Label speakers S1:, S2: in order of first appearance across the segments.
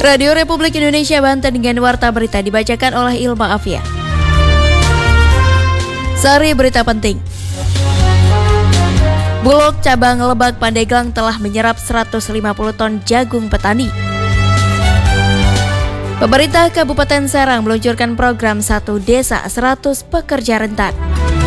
S1: Radio Republik Indonesia Banten dengan warta berita dibacakan oleh Ilma Afia. Sari berita penting. Bulog cabang Lebak Pandeglang telah menyerap 150 ton jagung petani. Pemerintah Kabupaten Serang meluncurkan program 1 Desa 100 Pekerja Rentan.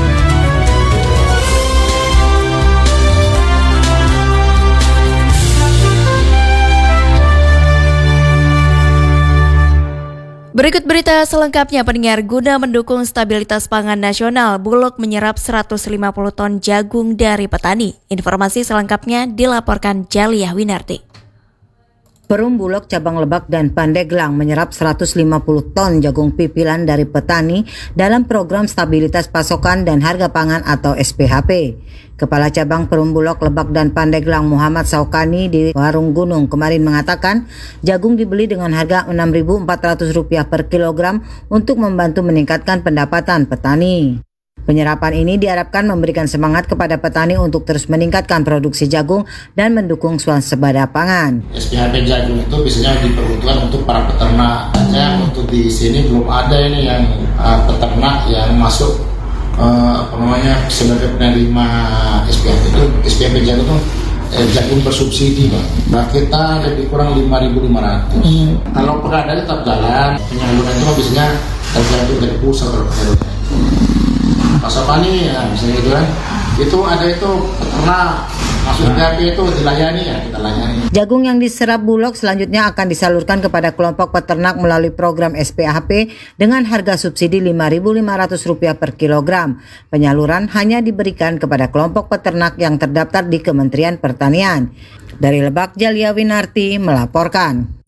S1: Berikut berita selengkapnya pendengar. Guna mendukung stabilitas pangan nasional, Bulog menyerap 150 ton jagung dari petani. Informasi selengkapnya dilaporkan Jaliyah Winarti.
S2: Perum Bulog cabang Lebak dan Pandeglang menyerap 150 ton jagung pipilan dari petani dalam program stabilitas pasokan dan harga pangan atau SPHP. Kepala Cabang Perum Bulog Lebak dan Pandeglang Muhammad Saukani di Warung Gunung kemarin mengatakan jagung dibeli dengan harga Rp6.400 per kilogram untuk membantu meningkatkan pendapatan petani. Penyerapan ini diharapkan memberikan semangat kepada petani untuk terus meningkatkan produksi jagung dan mendukung swasembada pangan.
S3: SPHP jagung itu biasanya diperuntukkan untuk para peternak. Untuk di sini belum ada ini yang peternak yang masuk sebagai penerima SPHP itu. SPHP jagung itu jagung bersubsidi, Pak. Nah, kita lebih kurang 5.500. Kalau pengadaan tetap jalan, penyaluran itu biasanya tergantung dari pusat kalau penyaluran. Pasokannya ya misalnya gitu kan, itu ada itu peternak masuk PHP itu dilayani ya kita layani.
S2: Jagung yang diserap Bulog selanjutnya akan disalurkan kepada kelompok peternak melalui program SPHP dengan harga subsidi Rp5.500 per kilogram. Penyaluran hanya diberikan kepada kelompok peternak yang terdaftar di Kementerian Pertanian. Dari Lebak, Jaliyah Winarti melaporkan.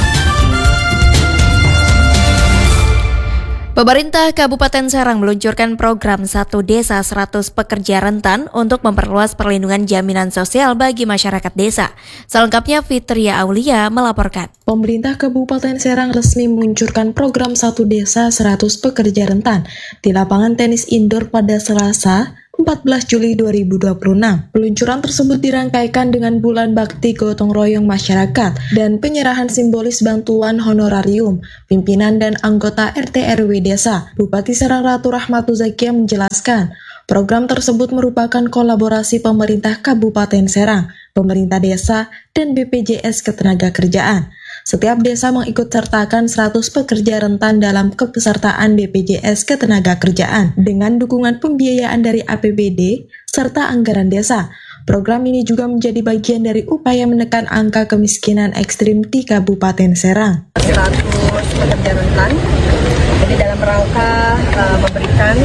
S1: Pemerintah Kabupaten Serang meluncurkan program 1 Desa 100 Pekerja Rentan untuk memperluas perlindungan jaminan sosial bagi masyarakat desa. Selengkapnya Fitria Aulia melaporkan.
S4: Pemerintah Kabupaten Serang resmi meluncurkan program 1 Desa 100 Pekerja Rentan di lapangan tenis indoor pada Selasa 14 Juli 2026. Peluncuran tersebut dirangkaikan dengan bulan bakti gotong royong masyarakat dan penyerahan simbolis bantuan honorarium pimpinan dan anggota RT RW desa. Bupati Serang Ratu Rahmatu Zakia menjelaskan, program tersebut merupakan kolaborasi pemerintah Kabupaten Serang, pemerintah desa, dan BPJS Ketenagakerjaan. Setiap desa mengikutsertakan 100 pekerja rentan dalam kepesertaan BPJS Ketenagakerjaan dengan dukungan pembiayaan dari APBD serta anggaran desa. Program ini juga menjadi bagian dari upaya menekan angka kemiskinan ekstrim di Kabupaten Serang.
S5: 100 pekerja rentan, jadi dalam rangka memberikan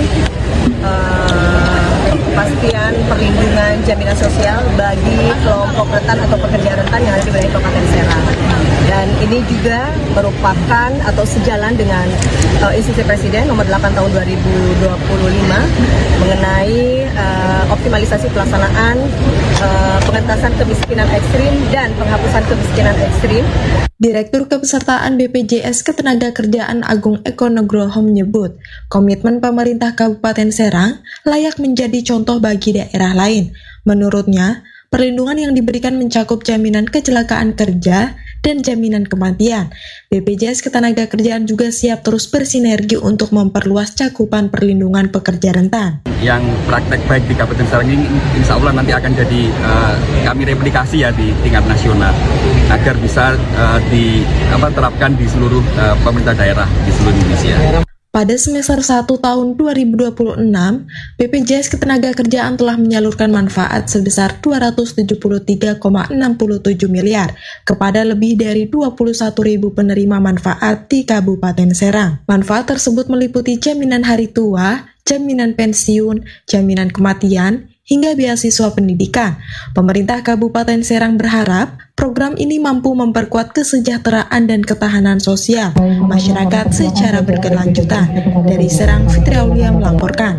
S5: kepastian perlindungan jaminan sosial bagi kelompok rentan atau pekerja rentan yang ada di wilayah Kabupaten Serang. Dan ini juga merupakan atau sejalan dengan Instruksi Presiden nomor 8 tahun 2025 mengenai optimalisasi pelaksanaan pengentasan kemiskinan ekstrim dan penghapusan kemiskinan ekstrim.
S4: Direktur Kepesertaan BPJS Ketenagakerjaan Agung Eko Nugroho menyebut, komitmen pemerintah Kabupaten Serang layak menjadi contoh bagi daerah lain. Menurutnya, perlindungan yang diberikan mencakup jaminan kecelakaan kerja dan jaminan kematian. BPJS Ketenagakerjaan juga siap terus bersinergi untuk memperluas cakupan perlindungan pekerja rentan.
S6: Yang praktek baik di Kabupaten Serang ini insya Allah nanti akan jadi kami replikasi ya di tingkat nasional agar bisa diterapkan di seluruh pemerintah daerah di seluruh Indonesia.
S4: Pada semester 1 tahun 2026, BPJS Ketenagakerjaan telah menyalurkan manfaat sebesar 273,67 miliar kepada lebih dari 21.000 penerima manfaat di Kabupaten Serang. Manfaat tersebut meliputi jaminan hari tua, jaminan pensiun, jaminan kematian, hingga beasiswa pendidikan. Pemerintah Kabupaten Serang berharap program ini mampu memperkuat kesejahteraan dan ketahanan sosial masyarakat secara berkelanjutan. Dari Serang, Fitria Aulia melaporkan.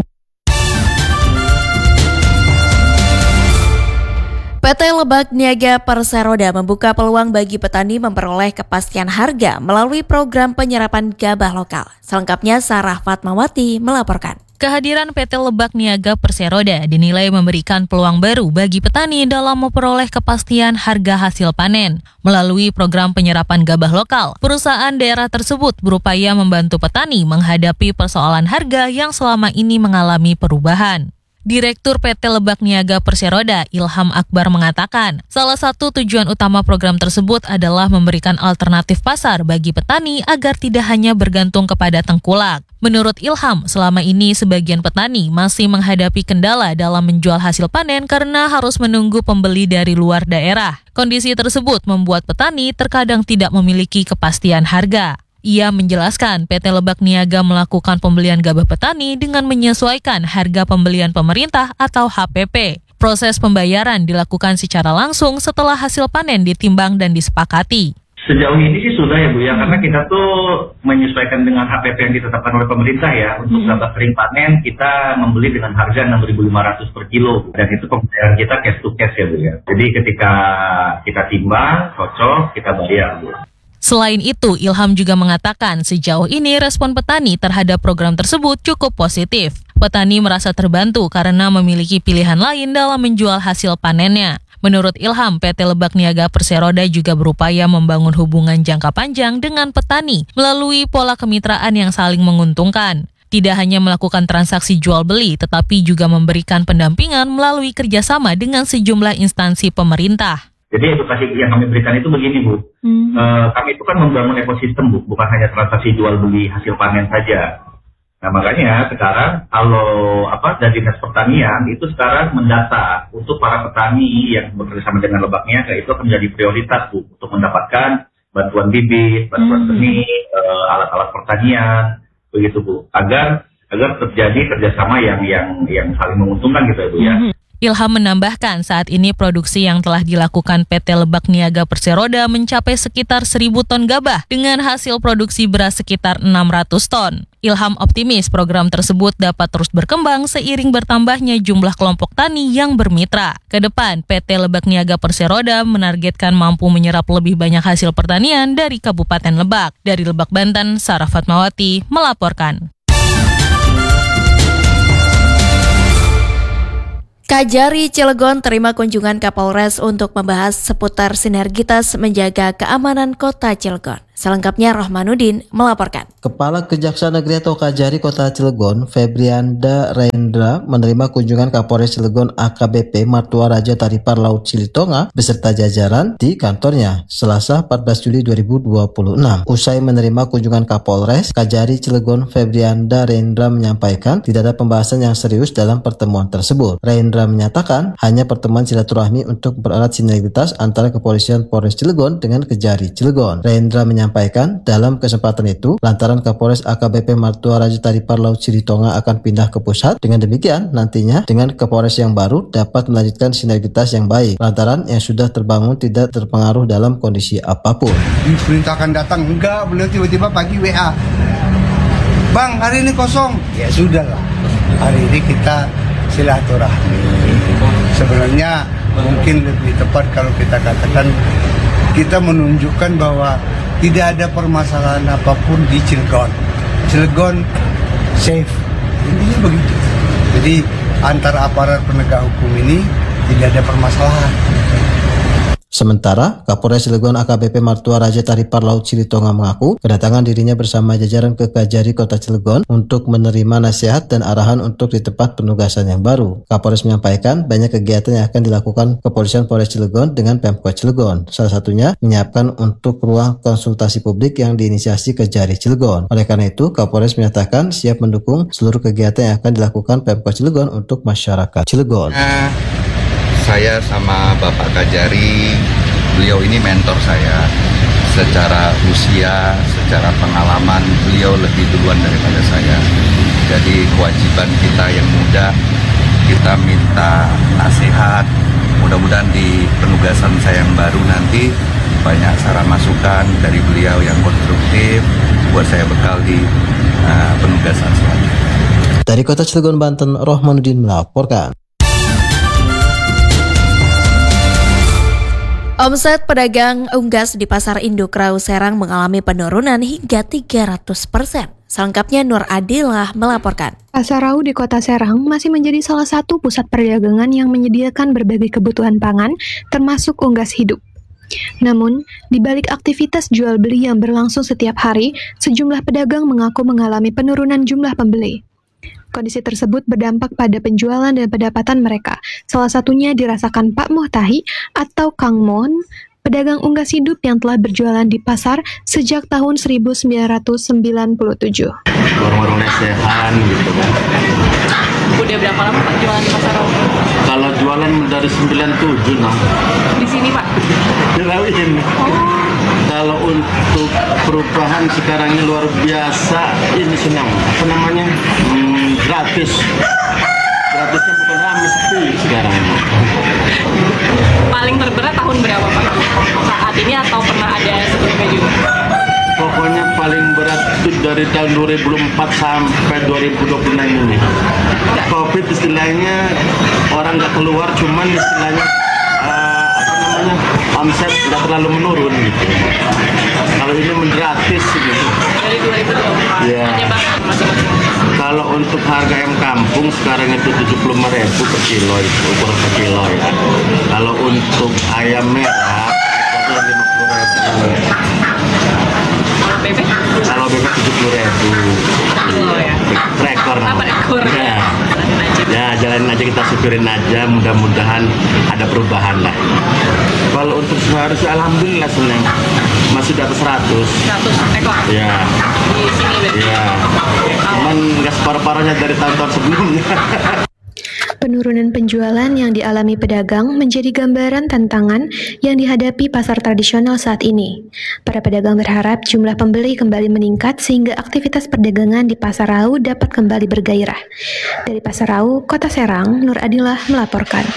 S1: PT Lebak Niaga Perseroda membuka peluang bagi petani memperoleh kepastian harga melalui program penyerapan gabah lokal. Selengkapnya Sarah Fatmawati melaporkan.
S7: Kehadiran PT Lebak Niaga Perseroda dinilai memberikan peluang baru bagi petani dalam memperoleh kepastian harga hasil panen. Melalui program penyerapan gabah lokal, perusahaan daerah tersebut berupaya membantu petani menghadapi persoalan harga yang selama ini mengalami perubahan. Direktur PT Lebak Niaga Perseroda, Ilham Akbar mengatakan, salah satu tujuan utama program tersebut adalah memberikan alternatif pasar bagi petani agar tidak hanya bergantung kepada tengkulak. Menurut Ilham, selama ini sebagian petani masih menghadapi kendala dalam menjual hasil panen karena harus menunggu pembeli dari luar daerah. Kondisi tersebut membuat petani terkadang tidak memiliki kepastian harga. Ia menjelaskan PT Lebak Niaga melakukan pembelian gabah petani dengan menyesuaikan harga pembelian pemerintah atau HPP. Proses pembayaran dilakukan secara langsung setelah hasil panen ditimbang dan disepakati.
S8: Sejauh ini sih sudah ya Bu ya, karena kita tuh menyesuaikan dengan HPP yang ditetapkan oleh pemerintah ya. Untuk gabah kering panen kita membeli dengan harga 6.500 per kilo. Dan itu pembayaran kita cash to cash ya Bu ya. Jadi ketika kita timbang, cocok, kita bayar Bu.
S7: Selain itu, Ilham juga mengatakan sejauh ini respon petani terhadap program tersebut cukup positif. Petani merasa terbantu karena memiliki pilihan lain dalam menjual hasil panennya. Menurut Ilham, PT Lebak Niaga Perseroda juga berupaya membangun hubungan jangka panjang dengan petani melalui pola kemitraan yang saling menguntungkan. Tidak hanya melakukan transaksi jual-beli, tetapi juga memberikan pendampingan melalui kerjasama dengan sejumlah instansi pemerintah.
S8: Jadi edukasi yang kami berikan itu begini Bu, kami itu kan membangun ekosistem Bu, bukan hanya transaksi jual beli hasil panen saja. Nah makanya sekarang kalau dari Dinas Pertanian itu sekarang mendata untuk para petani yang bekerjasama dengan Lebak Niaga itu akan menjadi prioritas Bu untuk mendapatkan bantuan bibit, bantuan benih, alat-alat pertanian, begitu Bu, agar terjadi kerjasama yang saling menguntungkan gitu ya Bu ya.
S7: Ilham menambahkan saat ini produksi yang telah dilakukan PT Lebak Niaga Perseroda mencapai sekitar 1.000 ton gabah dengan hasil produksi beras sekitar 600 ton. Ilham optimis program tersebut dapat terus berkembang seiring bertambahnya jumlah kelompok tani yang bermitra. Kedepan, PT Lebak Niaga Perseroda menargetkan mampu menyerap lebih banyak hasil pertanian dari Kabupaten Lebak. Dari Lebak, Banten, Sarah Fatmawati melaporkan.
S1: Kajari Cilegon terima kunjungan Kapolres untuk membahas seputar sinergitas menjaga keamanan kota Cilegon. Selengkapnya Rohmanuddin melaporkan.
S9: Kepala Kejaksaan Negeri atau Kajari Kota Cilegon, Febrianda Rendra, menerima kunjungan Kapolres Cilegon AKBP Martua Raja Taripar Laut Silitonga beserta jajaran di kantornya Selasa 14 Juli 2026. Usai menerima kunjungan Kapolres, Kajari Cilegon Febrianda Rendra menyampaikan tidak ada pembahasan yang serius dalam pertemuan tersebut. Rendra menyatakan hanya pertemuan silaturahmi untuk bererat sinergitas antara Kepolisian Polres Cilegon dengan Kajari Cilegon. Rendra menyampaikan dalam kesempatan itu lantaran Kapolres AKBP Martua Raja Taripar Laut Silitonga akan pindah ke pusat, dengan demikian nantinya dengan Kapolres yang baru dapat melanjutkan sinergitas yang baik lantaran yang sudah terbangun tidak terpengaruh dalam kondisi apapun.
S10: Diperintahkan datang, enggak, beliau tiba-tiba pagi WA, Bang hari ini kosong, ya sudahlah, hari ini kita silaturahmi. Sebenarnya mungkin lebih tepat kalau kita katakan kita menunjukkan bahwa tidak ada permasalahan apapun di Cilegon. Cilegon safe. Intinya begitu. Jadi antara aparat penegak hukum ini tidak ada permasalahan.
S9: Sementara, Kapolres Cilegon AKBP Martua Raja Taripar Laut Silitonga mengaku kedatangan dirinya bersama jajaran ke Kajari Kota Cilegon untuk menerima nasihat dan arahan untuk di tempat penugasan yang baru. Kapolres menyampaikan banyak kegiatan yang akan dilakukan Kepolisian Polres Cilegon dengan Pemkot Cilegon. Salah satunya menyiapkan untuk ruang konsultasi publik yang diinisiasi Kajari Cilegon. Oleh karena itu, Kapolres menyatakan siap mendukung seluruh kegiatan yang akan dilakukan Pemkot Cilegon untuk masyarakat Cilegon.
S6: Saya sama Bapak Kajari, beliau ini mentor saya. Secara usia, secara pengalaman, beliau lebih duluan daripada saya. Jadi kewajiban kita yang muda, kita minta nasihat. Mudah-mudahan di penugasan saya yang baru nanti banyak saran masukan dari beliau yang konstruktif buat saya bekal di penugasan selanjutnya.
S9: Dari Kota Cilegon, Banten, Rohmanuddin melaporkan.
S1: Omset pedagang unggas di Pasar Induk Rau Serang mengalami penurunan hingga 300%. Selengkapnya Nur Adilah melaporkan.
S11: Pasar Rau di Kota Serang masih menjadi salah satu pusat perdagangan yang menyediakan berbagai kebutuhan pangan, termasuk unggas hidup. Namun, di balik aktivitas jual beli yang berlangsung setiap hari, sejumlah pedagang mengaku mengalami penurunan jumlah pembeli. Kondisi tersebut berdampak pada penjualan dan pendapatan mereka. Salah satunya dirasakan Pak Muhtahi atau Kang Mon, pedagang unggas hidup yang telah berjualan di pasar sejak tahun 1997.
S12: Warung-warung lesehan gitu kan.
S13: Udah berapa lama Pak jualan di pasar Rau?
S12: Kalau jualan dari 97 nah.
S13: Di sini Pak?
S12: Di Rau ini. Kalau untuk perubahan sekarang ini luar biasa, ini senang. Apa namanya? Gratis. Gratisnya bukan ramai, sepi sekarang.
S13: Paling terberat tahun berapa Pak? Saat ini atau pernah ada sebelumnya juga?
S12: Pokoknya paling berat itu dari tahun 2004 sampai 2029 ini. Covid istilahnya orang nggak keluar, cuman istilahnya omset nggak terlalu menurun gitu. Kalau ini gratis gitu.
S13: Dari 2024.
S12: Ya. Kalau untuk harga ayam kampung sekarang itu 75.000 per kilo, itu ukuran per kilo ya. Kalau untuk ayam merah itu 50.000. Kalau bebek 70.000. Per ekor. Ya, jalanin aja, kita syukurin aja, mudah-mudahan ada perubahan lah. Kalau untuk sehari sih alhamdulillah senang. Masih di atas 100.
S13: 100 ekor?
S12: Ya.
S13: Di sini berarti?
S12: Ya. Cuman nggak separuh-paruhnya dari tahun-tahun sebelumnya.
S11: Penurunan penjualan yang dialami pedagang menjadi gambaran tantangan yang dihadapi pasar tradisional saat ini. Para pedagang berharap jumlah pembeli kembali meningkat sehingga aktivitas perdagangan di Pasar Rau dapat kembali bergairah. Dari Pasar Rau, Kota Serang, Nur Adilah melaporkan.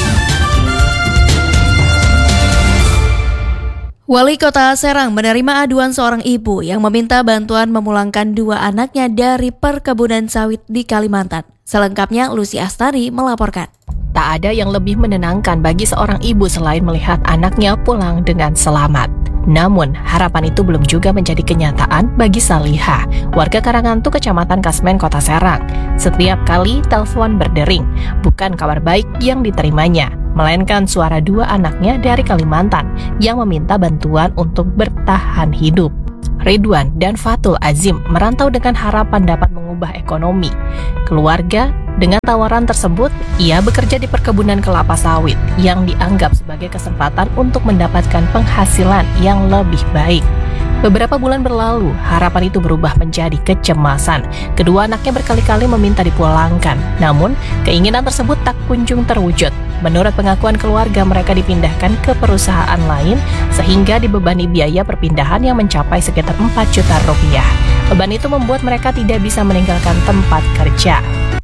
S1: Wali Kota Serang menerima aduan seorang ibu yang meminta bantuan memulangkan 2 anaknya dari perkebunan sawit di Kalimantan. Selengkapnya Lucy Astari melaporkan.
S14: Tak ada yang lebih menenangkan bagi seorang ibu selain melihat anaknya pulang dengan selamat. Namun, harapan itu belum juga menjadi kenyataan bagi Salihah, warga Karangantu, Kecamatan Kasmen, Kota Serang. Setiap kali telepon berdering, bukan kabar baik yang diterimanya, melainkan suara 2 anaknya dari Kalimantan yang meminta bantuan untuk bertahan hidup. Ridwan dan Fatul Azim merantau dengan harapan dapat mengubah ekonomi keluarga. Dengan tawaran tersebut, ia bekerja di perkebunan kelapa sawit yang dianggap sebagai kesempatan untuk mendapatkan penghasilan yang lebih baik. Beberapa bulan berlalu, harapan itu berubah menjadi kecemasan. Kedua anaknya berkali-kali meminta dipulangkan, namun keinginan tersebut tak kunjung terwujud. Menurut pengakuan keluarga, mereka dipindahkan ke perusahaan lain sehingga dibebani biaya perpindahan yang mencapai sekitar 4 juta rupiah. Beban itu membuat mereka tidak bisa meninggalkan tempat kerja.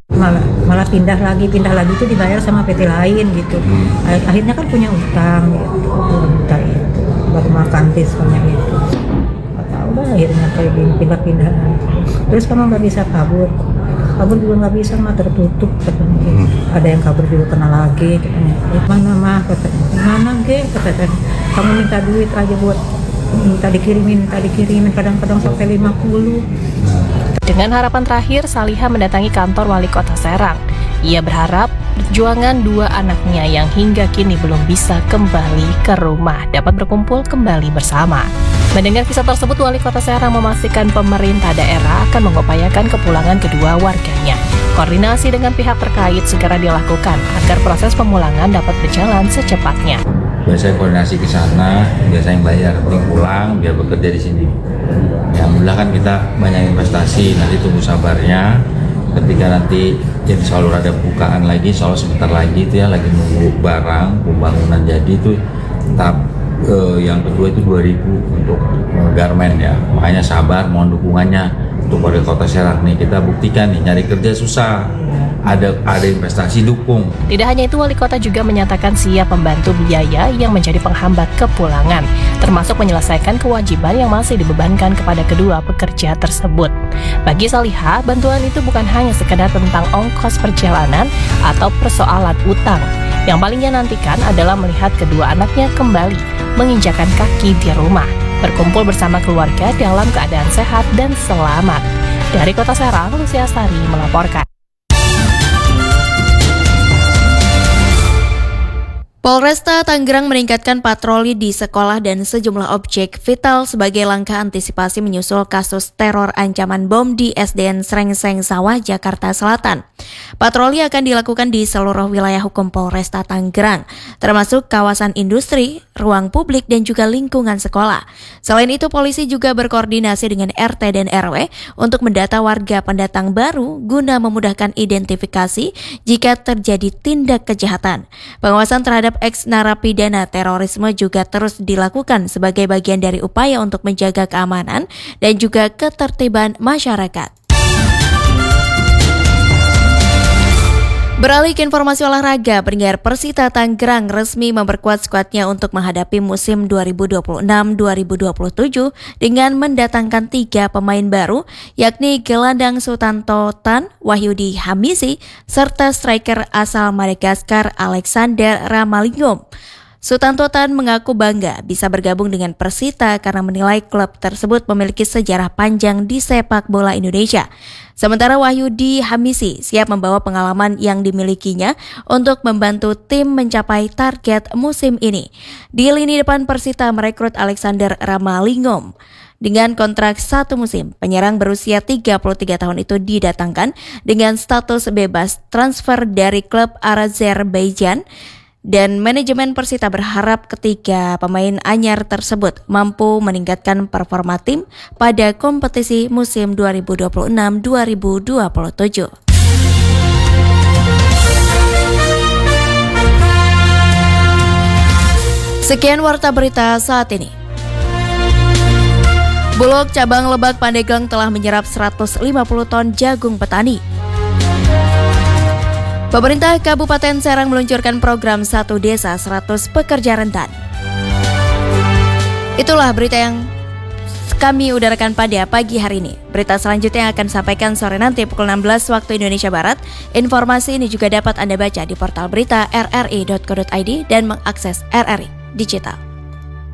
S15: Malah pindah lagi itu dibayar sama PT lain gitu. Akhirnya kan punya utang gitu. Utang itu baru makan diskonya itu. Udah akhirnya kayak gini pindah-pindah. Terus kamu nggak bisa kabur juga nggak bisa, mah tertutup katanya. Ada yang kabur juga kena lagi katanya. Mana mah katanya, mana katanya. Kamu minta duit aja buat minta dikirimin kadang-kadang sampai 50.
S14: Dengan harapan terakhir, Salihah mendatangi kantor Wali Kota Serang. Ia berharap perjuangan 2 anaknya yang hingga kini belum bisa kembali ke rumah dapat berkumpul kembali bersama. Mendengar kisah tersebut, Wali Kota Serang memastikan pemerintah daerah akan mengupayakan kepulangan kedua warganya. Koordinasi dengan pihak terkait segera dilakukan agar proses pemulangan dapat berjalan secepatnya.
S16: Biasanya koordinasi ke sana, biasanya yang bayar, penting pulang, biar bekerja di sini. Ya, alhamdulillah kan kita banyak investasi, nanti tunggu sabarnya. Ketika nanti insya Allah ada bukaan lagi, insya Allah sebentar lagi itu ya, lagi nunggu barang, pembangunan jadi itu tahap yang kedua itu 2000 untuk garmen ya. Makanya sabar, mohon dukungannya untuk warga Kota Serang nih, kita buktikan nih, nyari kerja susah. Ada investasi dukung.
S14: Tidak hanya itu, Wali Kota juga menyatakan siap membantu biaya yang menjadi penghambat kepulangan, termasuk menyelesaikan kewajiban yang masih dibebankan kepada kedua pekerja tersebut. Bagi Salihah, bantuan itu bukan hanya sekedar tentang ongkos perjalanan atau persoalan utang. Yang paling ia nantikan adalah melihat kedua anaknya kembali menginjakan kaki di rumah, berkumpul bersama keluarga dalam keadaan sehat dan selamat. Dari Kota Serang, Lucia Astari melaporkan.
S1: Polresta Tangerang meningkatkan patroli di sekolah dan sejumlah objek vital sebagai langkah antisipasi menyusul kasus teror ancaman bom di SDN Srengseng Sawah, Jakarta Selatan. Patroli akan dilakukan di seluruh wilayah hukum Polresta Tangerang, termasuk kawasan industri, ruang publik, dan juga lingkungan sekolah. Selain itu, polisi juga berkoordinasi dengan RT dan RW untuk mendata warga pendatang baru guna memudahkan identifikasi jika terjadi tindak kejahatan. Pengawasan terhadap ex-narapidana terorisme juga terus dilakukan sebagai bagian dari upaya untuk menjaga keamanan dan juga ketertiban masyarakat. Beralih ke informasi olahraga, pendengar, Persita Tangerang resmi memperkuat skuadnya untuk menghadapi musim 2026-2027 dengan mendatangkan 3 pemain baru, yakni gelandang Sutanto Tan, Wahyudi Hamisi, serta striker asal Madagaskar Alexander Ramalingom. Sutanto Tan mengaku bangga bisa bergabung dengan Persita karena menilai klub tersebut memiliki sejarah panjang di sepak bola Indonesia. Sementara Wahyudi Hamisi siap membawa pengalaman yang dimilikinya untuk membantu tim mencapai target musim ini. Di lini depan, Persita merekrut Alexander Ramalingom. Dengan kontrak 1 musim, penyerang berusia 33 tahun itu didatangkan dengan status bebas transfer dari klub Azerbaijan. Dan manajemen Persita berharap ketiga pemain anyar tersebut mampu meningkatkan performa tim pada kompetisi musim 2026-2027. Sekian Warta Berita saat ini. Bulog cabang Lebak Pandeglang telah menyerap 150 ton jagung petani. Pemerintah Kabupaten Serang meluncurkan program 1 Desa 100 Pekerja Rentan. Itulah berita yang kami udarakan pada pagi hari ini. Berita selanjutnya akan sampaikan sore nanti pukul 16 waktu Indonesia Barat. Informasi ini juga dapat Anda baca di portal berita rri.co.id dan mengakses RRI Digital.